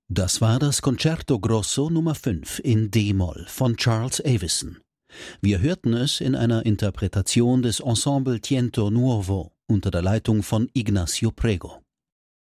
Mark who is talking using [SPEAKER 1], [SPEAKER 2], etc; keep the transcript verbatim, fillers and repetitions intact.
[SPEAKER 1] Das war das Concerto Grosso Nummer fünf in D-Moll von Charles Avison. Wir hörten es in einer Interpretation des Ensemble Tiento Nuovo unter der Leitung von Ignacio Prego.